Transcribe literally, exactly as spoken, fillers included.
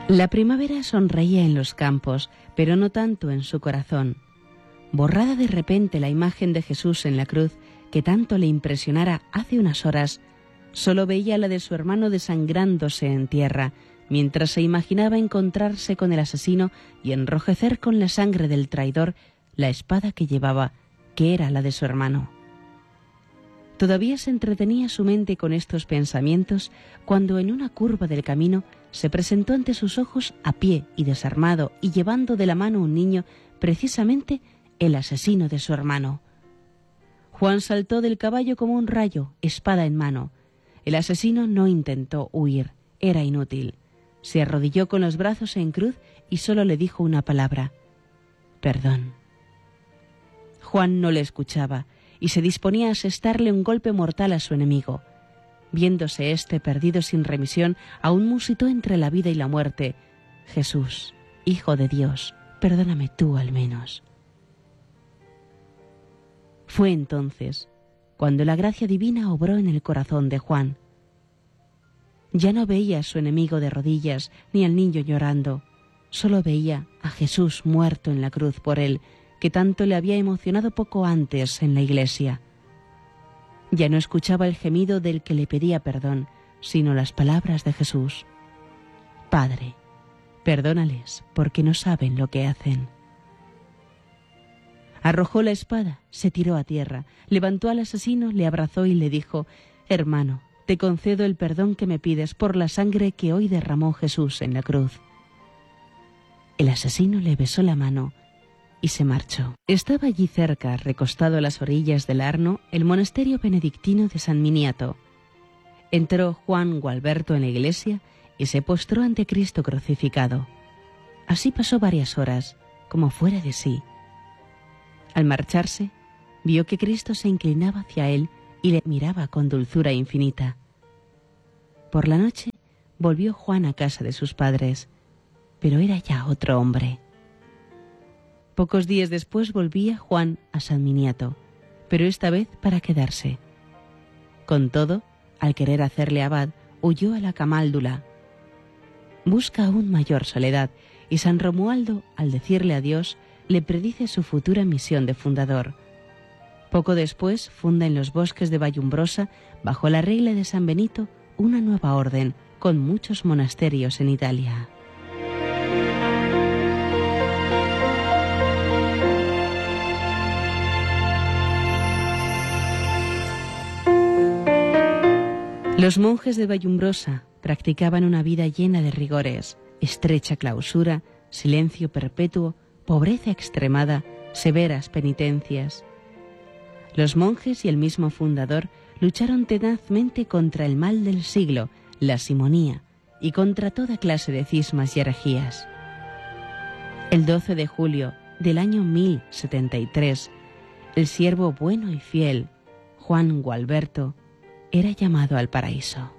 La primavera sonreía en los campos, pero no tanto en su corazón. Borrada de repente la imagen de Jesús en la cruz, que tanto le impresionara hace unas horas, solo veía la de su hermano desangrándose en tierra, mientras se imaginaba encontrarse con el asesino y enrojecer con la sangre del traidor la espada que llevaba, que era la de su hermano. Todavía se entretenía su mente con estos pensamientos cuando en una curva del camino se presentó ante sus ojos a pie y desarmado y llevando de la mano un niño, precisamente el asesino de su hermano. Juan saltó del caballo como un rayo, espada en mano. El asesino no intentó huir, era inútil. Se arrodilló con los brazos en cruz y solo le dijo una palabra: perdón. Juan no le escuchaba y se disponía a asestarle un golpe mortal a su enemigo. Viéndose éste perdido sin remisión, aún musitó entre la vida y la muerte: Jesús, Hijo de Dios, perdóname tú al menos. Fue entonces cuando la gracia divina obró en el corazón de Juan. Ya no veía a su enemigo de rodillas ni al niño llorando, solo veía a Jesús muerto en la cruz por él, que tanto le había emocionado poco antes en la iglesia. Ya no escuchaba el gemido del que le pedía perdón, sino las palabras de Jesús: Padre, perdónales porque no saben lo que hacen. Arrojó la espada, se tiró a tierra, levantó al asesino, le abrazó y le dijo: Hermano, te concedo el perdón que me pides por la sangre que hoy derramó Jesús en la cruz. El asesino le besó la mano y se marchó. Estaba allí cerca, recostado a las orillas del Arno, el monasterio benedictino de San Miniato. Entró Juan Gualberto en la iglesia y se postró ante Cristo crucificado. Así pasó varias horas, como fuera de sí. Al marcharse, vio que Cristo se inclinaba hacia él y le miraba con dulzura infinita. Por la noche volvió Juan a casa de sus padres, pero era ya otro hombre. Pocos días después volvía Juan a San Miniato, pero esta vez para quedarse. Con todo, al querer hacerle abad, huyó a la Camáldula. Busca aún mayor soledad, y San Romualdo, al decirle adiós, le predice su futura misión de fundador. Poco después funda en los bosques de Vallumbrosa, bajo la regla de San Benito, una nueva orden, con muchos monasterios en Italia. Los monjes de Vallumbrosa practicaban una vida llena de rigores, estrecha clausura, silencio perpetuo, pobreza extremada, severas penitencias. Los monjes y el mismo fundador lucharon tenazmente contra el mal del siglo, la simonía, y contra toda clase de cismas y herejías. El doce de julio del año mil setenta y tres, el siervo bueno y fiel, Juan Gualberto, era llamado al paraíso.